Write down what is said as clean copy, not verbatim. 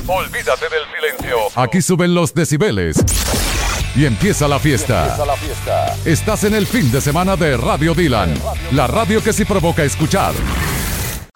Olvídate del silencio. Aquí suben los decibeles. Y empieza la fiesta. Estás en el fin de semana de Radio Dylan. La radio que sí provoca escuchar.